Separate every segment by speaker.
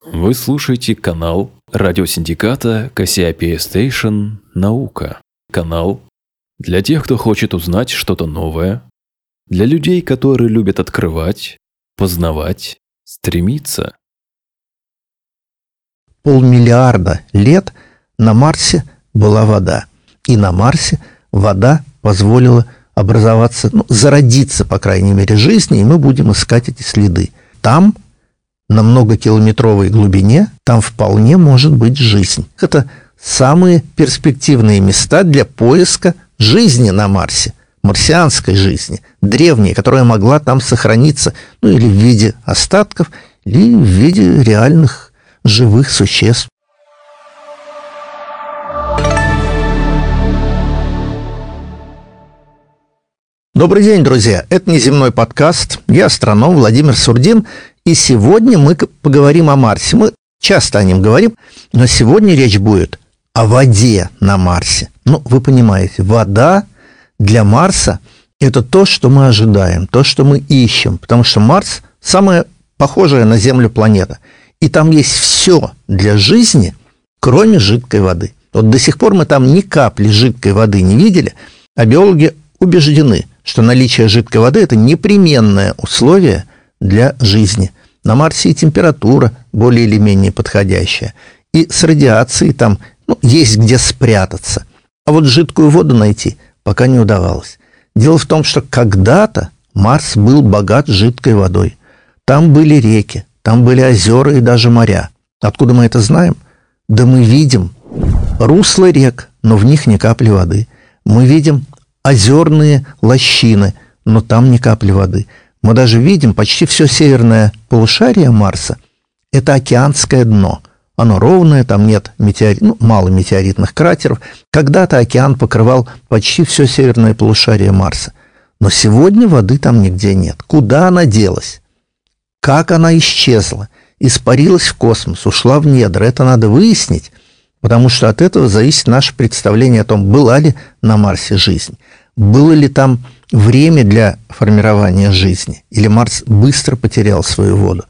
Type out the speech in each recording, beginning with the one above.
Speaker 1: Вы слушаете канал радиосиндиката Кассиопея Station «Наука». Канал для тех, кто хочет узнать что-то новое, для людей, которые любят открывать, познавать, стремиться.
Speaker 2: 500 миллиарда лет на Марсе была вода. И на Марсе вода позволила образоваться, зародиться, по крайней мере, жизни, и мы будем искать эти следы. Там, на многокилометровой глубине, там вполне может быть жизнь. Это самые перспективные места для поиска жизни на Марсе, марсианской жизни, древней, которая могла там сохраниться, или в виде остатков, или в виде реальных живых существ. Добрый день, друзья! Это «Неземной подкаст». Я астроном Владимир Сурдин. И сегодня мы поговорим о Марсе. Мы часто о нем говорим, но сегодня речь будет о воде на Марсе. Вы понимаете, вода для Марса – это то, что мы ожидаем, то, что мы ищем. Потому что Марс – самая похожая на Землю планета. И там есть все для жизни, кроме жидкой воды. До сих пор мы там ни капли жидкой воды не видели, а биологи убеждены, что наличие жидкой воды – это непременное условие для жизни. На Марсе и температура более или менее подходящая, и с радиацией там есть где спрятаться. А вот жидкую воду найти пока не удавалось. Дело в том, что когда-то Марс был богат жидкой водой. Там были реки, там были озера и даже моря. Откуда мы это знаем? Да мы видим русла рек, но в них ни капли воды. Мы видим озерные лощины, но там ни капли воды. Мы даже видим почти все северное полушарие Марса – это океанское дно. Оно ровное, там нет мало метеоритных кратеров. Когда-то океан покрывал почти все северное полушарие Марса. Но сегодня воды там нигде нет. Куда она делась? Как она исчезла? Испарилась в космос, ушла в недра. Это надо выяснить, потому что от этого зависит наше представление о том, была ли на Марсе жизнь. Было ли там время для формирования жизни? Или Марс быстро потерял свою воду?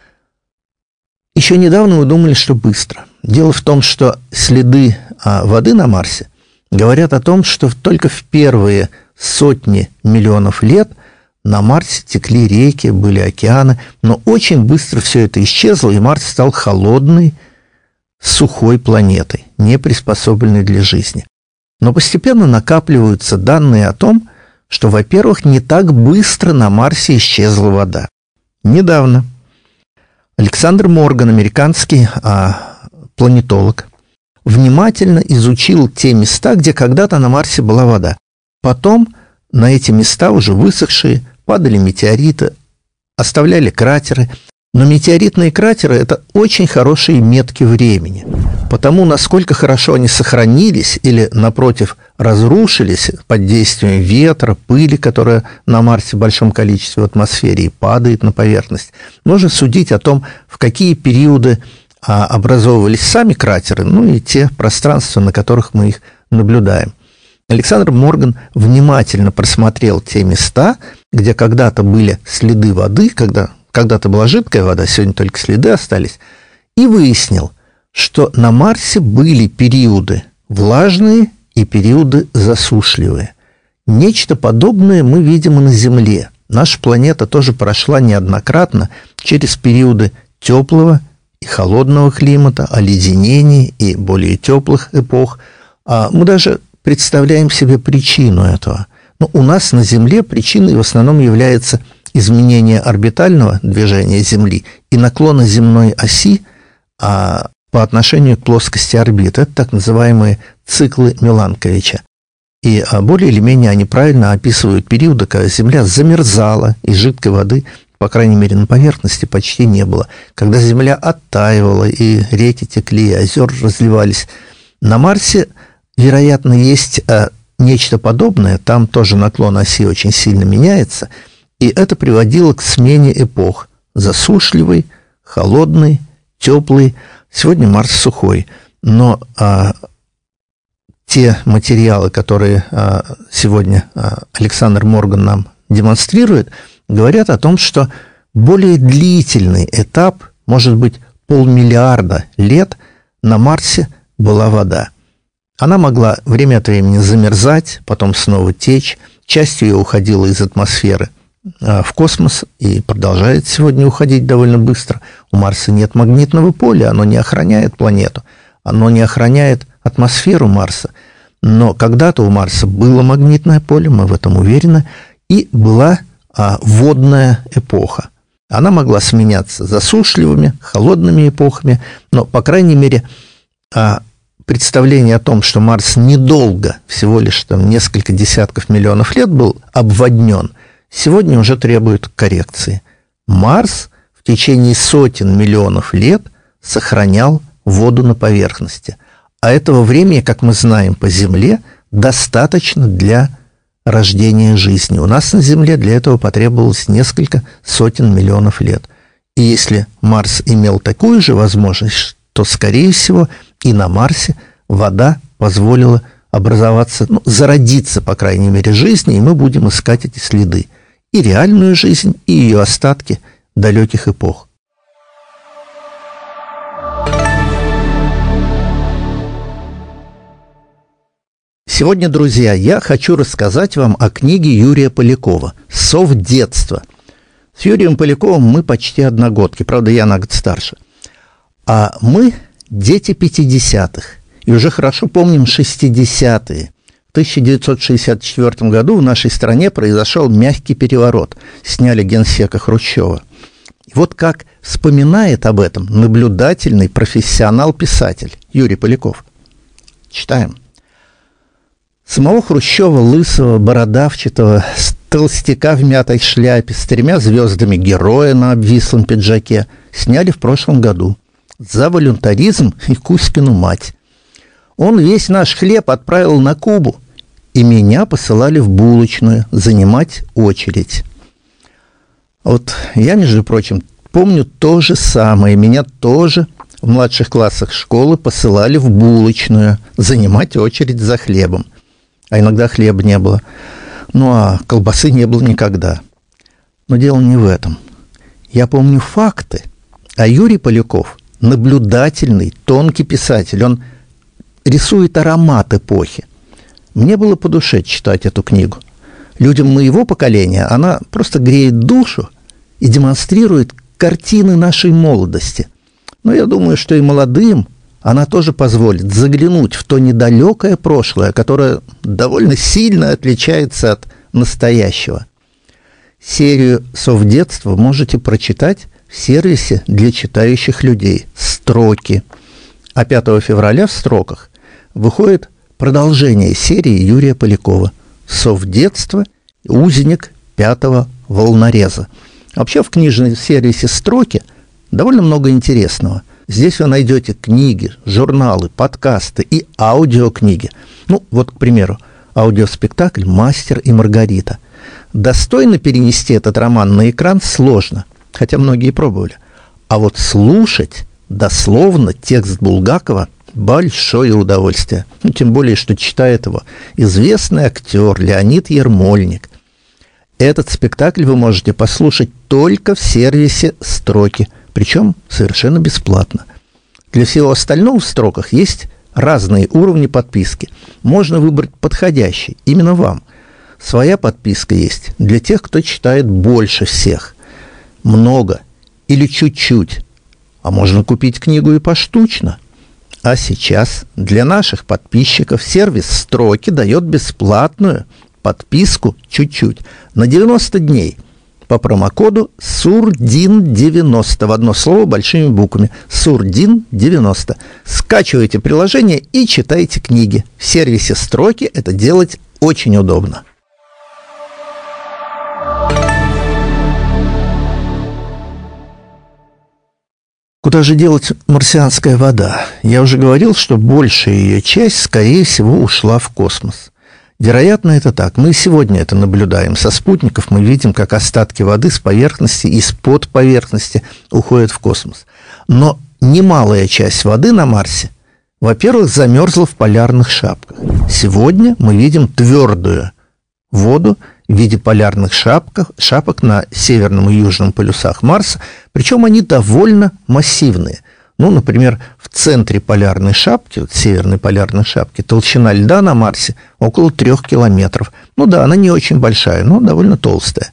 Speaker 2: Еще недавно мы думали, что быстро. Дело в том, что следы воды на Марсе говорят о том, что только в первые сотни миллионов лет на Марсе текли реки, были океаны, но очень быстро все это исчезло, и Марс стал холодной, сухой планетой, не приспособленной для жизни. Но постепенно накапливаются данные о том, что, во-первых, не так быстро на Марсе исчезла вода. Недавно Александр Морган, американский планетолог, внимательно изучил те места, где когда-то на Марсе была вода. Потом на эти места, уже высохшие, падали метеориты, оставляли кратеры. Но метеоритные кратеры – это очень хорошие метки времени. Потому насколько хорошо они сохранились или, напротив, разрушились под действием ветра, пыли, которая на Марсе в большом количестве в атмосфере и падает на поверхность, можно судить о том, в какие периоды образовывались сами кратеры, и те пространства, на которых мы их наблюдаем. Александр Морган внимательно просмотрел те места, где когда-то были следы воды, когда-то была жидкая вода, сегодня только следы остались, и выяснил, что на Марсе были периоды влажные и периоды засушливые. Нечто подобное мы видим и на Земле. Наша планета тоже прошла неоднократно через периоды теплого и холодного климата, оледенений и более теплых эпох. Мы даже представляем себе причину этого. Но у нас на Земле причиной в основном является изменение орбитального движения Земли и наклона земной оси по отношению к плоскости орбиты. Это так называемые циклы Миланковича. И более или менее они правильно описывают периоды, когда Земля замерзала, и жидкой воды, по крайней мере, на поверхности почти не было. Когда Земля оттаивала, и реки текли, и озера разливались. На Марсе, вероятно, есть нечто подобное. Там тоже наклон оси очень сильно меняется. И это приводило к смене эпох. Засушливый, холодный, теплый. Сегодня Марс сухой. Но те материалы, которые сегодня Александр Морган нам демонстрирует, говорят о том, что более длительный этап, может быть, полмиллиарда лет на Марсе была вода. Она могла время от времени замерзать, потом снова течь. Часть ее уходила из атмосферы в космос и продолжает сегодня уходить довольно быстро. У Марса нет магнитного поля, оно не охраняет планету, оно не охраняет атмосферу Марса. Но когда-то у Марса было магнитное поле, мы в этом уверены, и была водная эпоха. Она могла сменяться засушливыми, холодными эпохами, но, по крайней мере, представление о том, что Марс недолго, всего лишь несколько десятков миллионов лет был обводнен, сегодня уже требует коррекции. Марс в течение сотен миллионов лет сохранял воду на поверхности. А этого времени, как мы знаем по Земле, достаточно для рождения жизни. У нас на Земле для этого потребовалось несколько сотен миллионов лет. И если Марс имел такую же возможность, то, скорее всего, и на Марсе вода позволила образоваться, зародиться, по крайней мере, жизни, и мы будем искать эти следы. И реальную жизнь, и ее остатки далеких эпох. Сегодня, друзья, я хочу рассказать вам о книге Юрия Полякова «Совдетство». С Юрием Поляковым мы почти одногодки, правда, я на год старше. А мы дети 50-х, и уже хорошо помним 60-е. В 1964 году в нашей стране произошел мягкий переворот. Сняли генсека Хрущева. И вот как вспоминает об этом наблюдательный профессионал-писатель Юрий Поляков. Читаем. Самого Хрущева, лысого, бородавчатого, толстяка в мятой шляпе, с 3 звездами героя на обвислом пиджаке, сняли в прошлом году за волюнтаризм и Кузькину мать. Он весь наш хлеб отправил на Кубу, и меня посылали в булочную занимать очередь. Вот я, между прочим, помню то же самое. Меня тоже в младших классах школы посылали в булочную занимать очередь за хлебом. А иногда хлеба не было. А колбасы не было никогда. Но дело не в этом. Я помню факты. А Юрий Поляков – наблюдательный, тонкий писатель. Он рисует аромат эпохи. Мне было по душе читать эту книгу. Людям моего поколения она просто греет душу и демонстрирует картины нашей молодости. Но я думаю, что и молодым она тоже позволит заглянуть в то недалекое прошлое, которое довольно сильно отличается от настоящего. Серию «Совдетство» можете прочитать в сервисе для читающих людей «Строки». А 5 февраля в «Строках» выходит продолжение серии Юрия Полякова «Совдетство. Узник 5-го волнореза». Вообще в книжном сервисе «Строки» довольно много интересного. Здесь вы найдете книги, журналы, подкасты и аудиокниги. Вот, к примеру, аудиоспектакль «Мастер и Маргарита». Достойно перенести этот роман на экран сложно, хотя многие пробовали. А вот слушать дословно текст Булгакова – большое удовольствие. Тем более, что читает его известный актер Леонид Ермольник. Этот спектакль вы можете послушать только в сервисе «Строки», причем совершенно бесплатно. Для всего остального в «Строках» есть разные уровни подписки. Можно выбрать подходящий именно вам. Своя подписка есть для тех, кто читает больше всех. Много или чуть-чуть. А можно купить книгу и поштучно. А сейчас для наших подписчиков сервис «Строки» дает бесплатную подписку чуть-чуть на 90 дней по промокоду СУРДИН90 в одно слово большими буквами. СУРДИН90. Скачивайте приложение и читайте книги. В сервисе «Строки» это делать очень удобно. Куда же делать марсианская вода? Я уже говорил, что большая ее часть, скорее всего, ушла в космос. Вероятно, это так. Мы сегодня это наблюдаем. Со спутников мы видим, как остатки воды с поверхности и из-под поверхности уходят в космос. Но немалая часть воды на Марсе, во-первых, замерзла в полярных шапках. Сегодня мы видим твердую воду в виде полярных шапок на северном и южном полюсах Марса, причем они довольно массивные. Ну, например, в центре полярной шапки, вот северной полярной шапки, толщина льда на Марсе около 3 километров. Ну да, она не очень большая, но довольно толстая.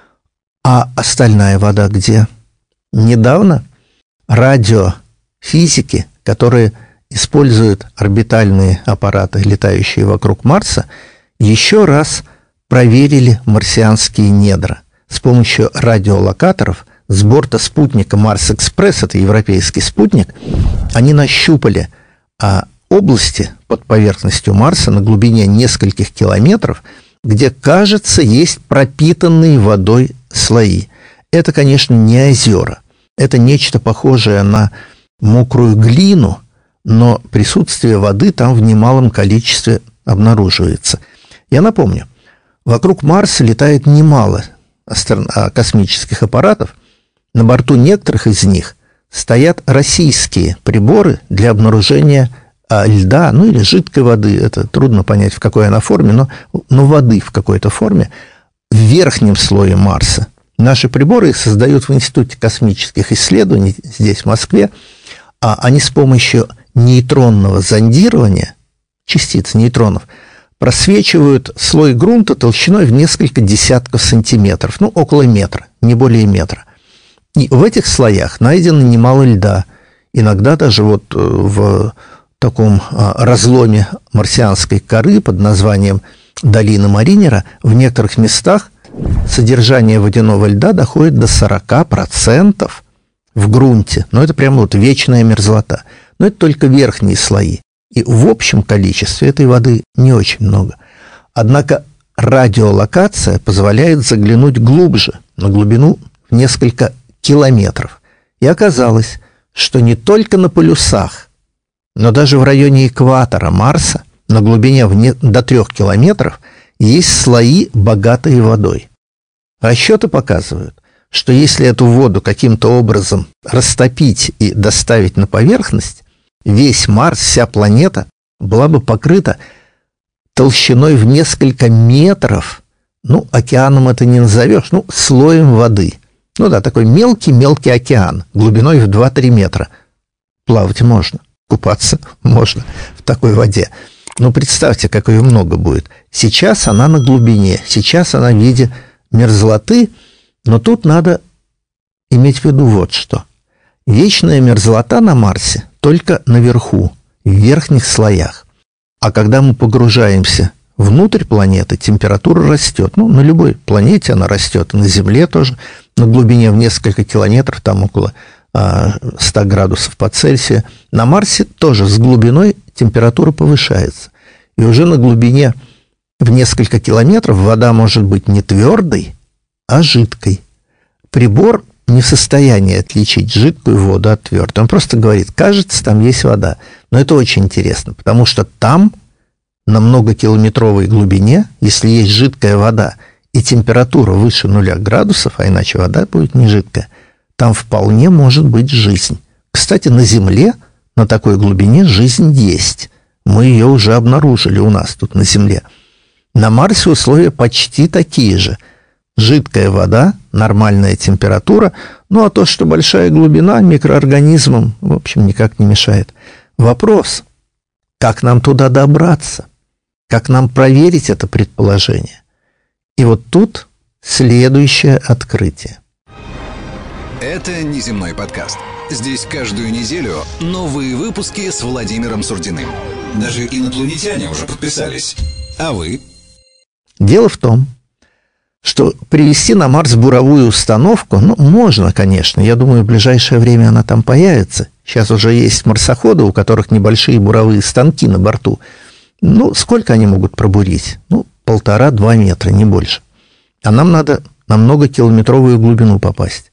Speaker 2: А остальная вода где? Недавно радиофизики, которые используют орбитальные аппараты, летающие вокруг Марса, еще раз проверили марсианские недра с помощью радиолокаторов. С борта спутника Марс-Экспресс, это европейский спутник, они нащупали области под поверхностью Марса на глубине нескольких километров, где, кажется, есть пропитанные водой слои. Это, конечно, не озера. Это нечто похожее на мокрую глину, но присутствие воды там в немалом количестве обнаруживается. Я напомню, вокруг Марса летает немало космических аппаратов. На борту некоторых из них стоят российские приборы для обнаружения льда, ну или жидкой воды, это трудно понять, в какой она форме, но воды в какой-то форме, в верхнем слое Марса. Наши приборы их создают в Институте космических исследований здесь, в Москве, они с помощью нейтронного зондирования, частиц нейтронов, просвечивают слой грунта толщиной в несколько десятков сантиметров, ну, около метра, не более метра. И в этих слоях найдено немало льда. Иногда даже вот в таком разломе марсианской коры под названием долина Маринера в некоторых местах содержание водяного льда доходит до 40% в грунте. Но это прямо вот вечная мерзлота. Но это только верхние слои. И в общем количестве этой воды не очень много. Однако радиолокация позволяет заглянуть глубже, на глубину в несколько километров. И оказалось, что не только на полюсах, но даже в районе экватора Марса на глубине до 3 километров есть слои, богатые водой. Расчеты показывают, что если эту воду каким-то образом растопить и доставить на поверхность, весь Марс, вся планета была бы покрыта толщиной в несколько метров, ну, океаном это не назовешь, ну, слоем воды. Ну да, такой мелкий-мелкий океан, глубиной в 2-3 метра. Плавать можно, купаться можно в такой воде. Ну, представьте, как ее много будет. Сейчас она на глубине, сейчас она в виде мерзлоты, но тут надо иметь в виду вот что. Вечная мерзлота на Марсе только наверху, в верхних слоях. А когда мы погружаемся внутрь планеты, температура растет. Ну, на любой планете она растет, на Земле тоже. На глубине в несколько километров, там около 100 градусов по Цельсию. На Марсе тоже с глубиной температура повышается. И уже на глубине в несколько километров вода может быть не твердой, а жидкой. Прибор не в состоянии отличить жидкую воду от твердой. Он просто говорит, кажется, там есть вода. Но это очень интересно, потому что там, на многокилометровой глубине, если есть жидкая вода и температура выше 0 градусов, а иначе вода будет не жидкая, там вполне может быть жизнь. Кстати, на Земле на такой глубине жизнь есть. Мы ее уже обнаружили у нас тут на Земле. На Марсе условия почти такие же. Жидкая вода, нормальная температура, ну а то, что большая глубина микроорганизмам, в общем, никак не мешает. Вопрос, как нам туда добраться? Как нам проверить это предположение? И вот тут следующее открытие.
Speaker 3: Это «Неземной подкаст». Здесь каждую неделю новые выпуски с Владимиром Сурдиным. Даже инопланетяне уже подписались. А вы?
Speaker 2: Дело в том, что привезти на Марс буровую установку, ну, можно, конечно. Я думаю, в ближайшее время она там появится. Сейчас уже есть марсоходы, у которых небольшие буровые станки на борту. Ну, сколько они могут пробурить? Ну, 1,5-2 метра, не больше. А нам надо на многокилометровую глубину попасть.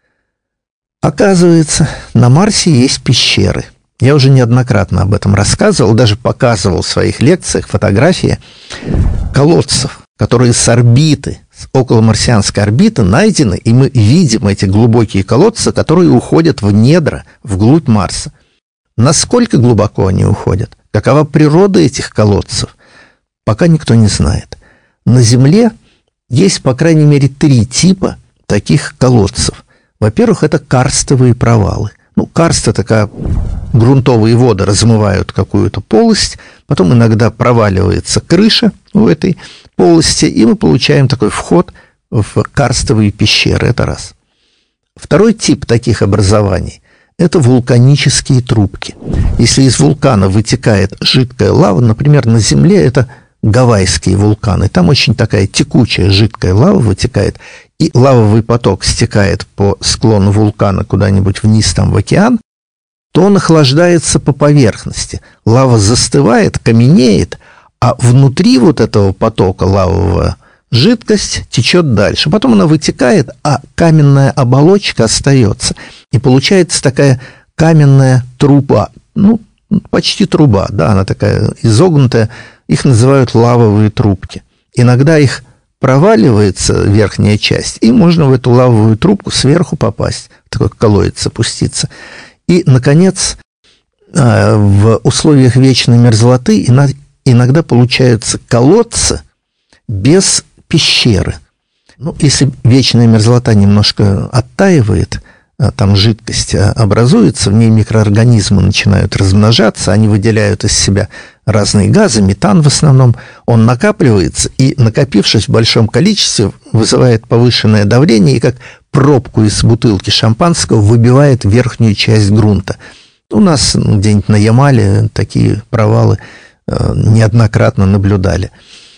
Speaker 2: Оказывается, на Марсе есть пещеры. Я уже неоднократно об этом рассказывал, даже показывал в своих лекциях фотографии колодцев, которые с орбиты, с околомарсианской орбиты найдены, и мы видим эти глубокие колодцы, которые уходят в недра, вглубь Марса. Насколько глубоко они уходят? Какова природа этих колодцев? Пока никто не знает. На Земле есть, по крайней мере, 3 типа таких колодцев. Во-первых, это карстовые провалы. Карст – это такая грунтовые воды размывают какую-то полость, потом иногда проваливается крыша у этой полости, и мы получаем такой вход в карстовые пещеры. Это раз. Второй тип таких образований – это вулканические трубки. Если из вулкана вытекает жидкая лава, например, на Земле это Гавайские вулканы, там очень такая текучая жидкая лава вытекает, и лавовый поток стекает по склону вулкана куда-нибудь вниз там в океан, то он охлаждается по поверхности. Лава застывает, каменеет, а внутри вот этого потока лавового жидкость течет дальше. Потом она вытекает, а каменная оболочка остается. И получается такая каменная труба. Почти труба, да, она такая изогнутая. Их называют лавовые трубки. Иногда их проваливается верхняя часть, и можно в эту лавовую трубку сверху попасть, такой колодец опуститься. И, наконец, в условиях вечной мерзлоты иногда получаются колодцы без пещеры. Если вечная мерзлота немножко оттаивает, там жидкость образуется, в ней микроорганизмы начинают размножаться, они выделяют из себя разные газы, метан в основном, он накапливается, и, накопившись в большом количестве, вызывает повышенное давление, и как пробку из бутылки шампанского выбивает верхнюю часть грунта. У нас где-нибудь на Ямале такие провалы неоднократно наблюдали.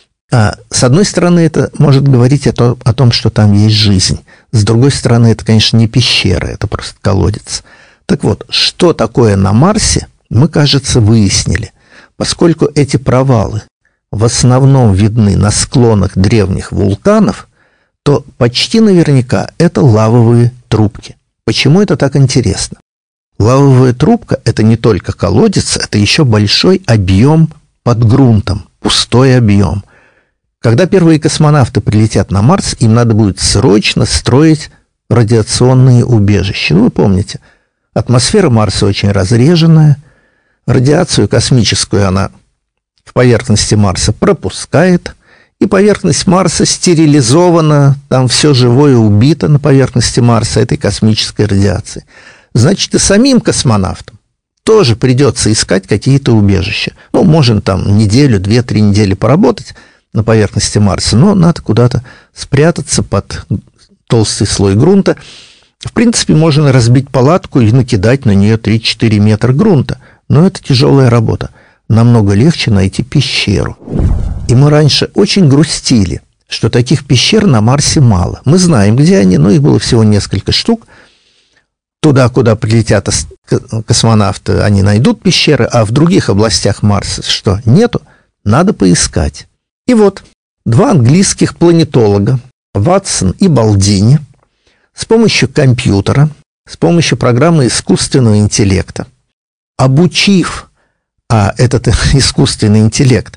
Speaker 2: С одной стороны, это может говорить о том, что там есть жизнь. С другой стороны, это, конечно, не пещера, это просто колодец. Так вот, что такое на Марсе, мы, кажется, выяснили. Поскольку эти провалы в основном видны на склонах древних вулканов, то почти наверняка это лавовые трубки. Почему это так интересно? Лавовая трубка – это не только колодец, это еще большой объем под грунтом, пустой объем. Когда первые космонавты прилетят на Марс, им надо будет срочно строить радиационные убежища. Вы помните, атмосфера Марса очень разреженная, радиацию космическую она в поверхности Марса пропускает, и поверхность Марса стерилизована, там все живое убито на поверхности Марса этой космической радиацией. Значит, и самим космонавтам тоже придется искать какие-то убежища. Можно там неделю, 2-3 недели поработать на поверхности Марса, но надо куда-то спрятаться под толстый слой грунта. В принципе, можно разбить палатку и накидать на нее 3-4 метра грунта, но это тяжелая работа. Намного легче найти пещеру. И мы раньше очень грустили, что таких пещер на Марсе мало. Мы знаем, где они, но их было всего несколько штук. Туда, куда прилетят космонавты, они найдут пещеры, а в других областях Марса что, нету? Надо поискать. И вот, 2 английских планетолога, Ватсон и Балдини, с помощью компьютера, с помощью программы искусственного интеллекта, обучив этот искусственный интеллект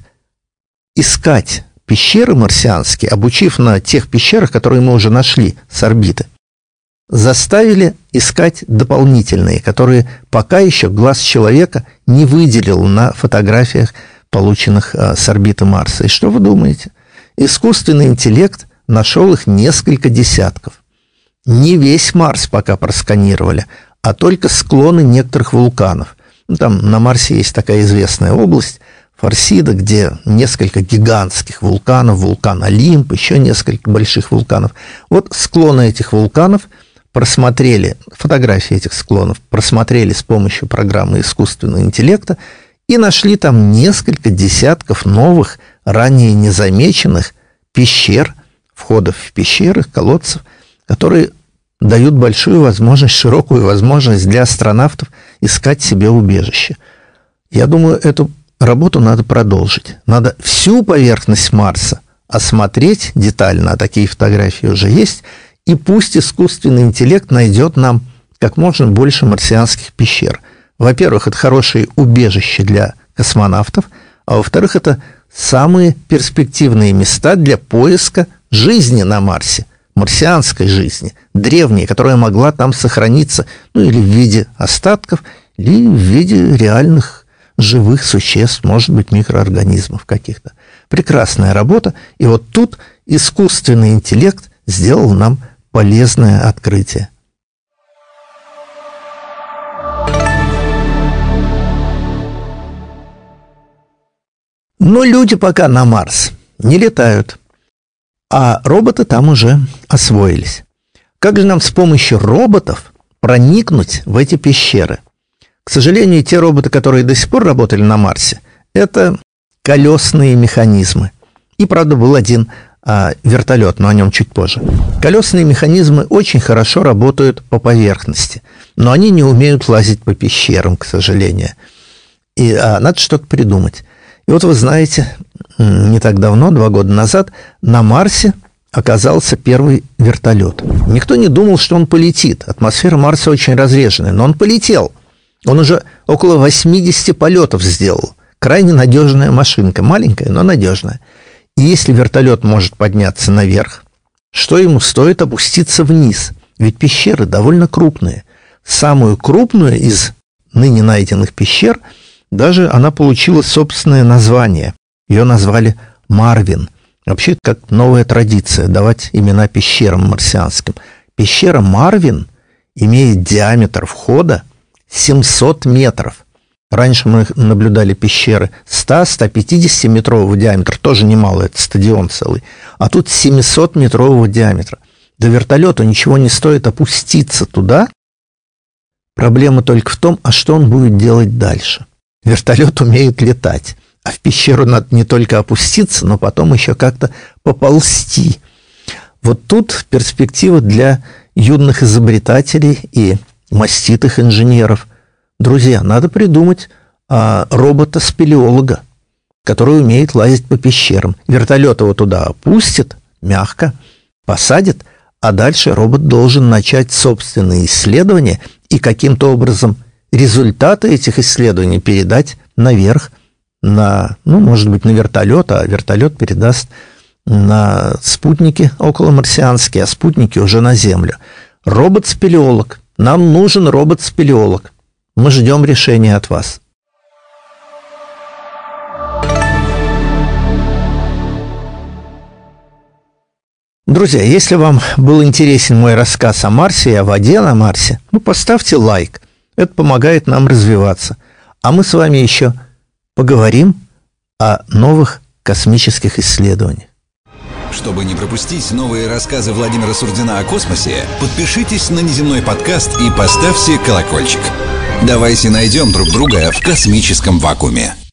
Speaker 2: искать пещеры марсианские, обучив на тех пещерах, которые мы уже нашли с орбиты, заставили искать дополнительные, которые пока еще глаз человека не выделил на фотографиях, полученных с орбиты Марса. И что вы думаете? Искусственный интеллект нашел их несколько десятков. Не весь Марс пока просканировали, а только склоны некоторых вулканов. Там на Марсе есть такая известная область, Форсида, где несколько гигантских вулканов, вулкан Олимп, еще несколько больших вулканов. Вот склоны этих вулканов просмотрели, фотографии этих склонов просмотрели с помощью программы искусственного интеллекта и нашли там несколько десятков новых, ранее незамеченных пещер, входов в пещеры, колодцев, которые дают большую возможность, широкую возможность для астронавтов искать себе убежище. Я думаю, эту работу надо продолжить. Надо всю поверхность Марса осмотреть детально, а такие фотографии уже есть, и пусть искусственный интеллект найдет нам как можно больше марсианских пещер. Во-первых, это хорошие убежища для космонавтов, а во-вторых, это самые перспективные места для поиска жизни на Марсе, марсианской жизни, древней, которая могла там сохраниться, или в виде остатков, или в виде реальных живых существ, может быть, микроорганизмов каких-то. Прекрасная работа, и вот тут искусственный интеллект сделал нам полезное открытие. Но люди пока на Марс не летают, а роботы там уже освоились. Как же нам с помощью роботов проникнуть в эти пещеры? К сожалению, те роботы, которые до сих пор работали на Марсе, это колесные механизмы. И, правда, был один вертолет, но о нем чуть позже. Колесные механизмы очень хорошо работают по поверхности, но они не умеют лазить по пещерам, к сожалению. И надо что-то придумать. И вот вы знаете, не так давно, 2 года назад, на Марсе оказался первый вертолет. Никто не думал, что он полетит. Атмосфера Марса очень разреженная, но он полетел. Он уже около 80 полетов сделал. Крайне надежная машинка, маленькая, но надежная. И если вертолет может подняться наверх, что ему стоит опуститься вниз? Ведь пещеры довольно крупные. Самую крупную из ныне найденных пещер, даже она получила собственное название. Ее назвали Марвин. Вообще, это как новая традиция давать имена пещерам марсианским. Пещера Марвин имеет диаметр входа 700 метров. Раньше мы наблюдали пещеры 100-150 метрового диаметра, тоже немало, это стадион целый. А тут 700 метрового диаметра. До вертолета ничего не стоит опуститься туда. Проблема только в том, а что он будет делать дальше. Вертолет умеет летать, а в пещеру надо не только опуститься, но потом еще как-то поползти. Вот тут перспектива для юных изобретателей и маститых инженеров. Друзья, надо придумать робота-спелеолога, который умеет лазить по пещерам. Вертолет его туда опустит, мягко, посадит, а дальше робот должен начать собственные исследования и каким-то образом результаты этих исследований передать наверх, может быть, на вертолет, а вертолет передаст на спутники околомарсианские, а спутники уже на Землю. Робот-спелеолог. Нам нужен робот-спелеолог. Мы ждем решения от вас. Друзья, если вам был интересен мой рассказ о Марсе и о воде на Марсе, поставьте лайк. Это помогает нам развиваться. А мы с вами еще поговорим о новых космических исследованиях.
Speaker 3: Чтобы не пропустить новые рассказы Владимира Сурдина о космосе, подпишитесь на «Неземной подкаст» и поставьте колокольчик. Давайте найдем друг друга в космическом вакууме.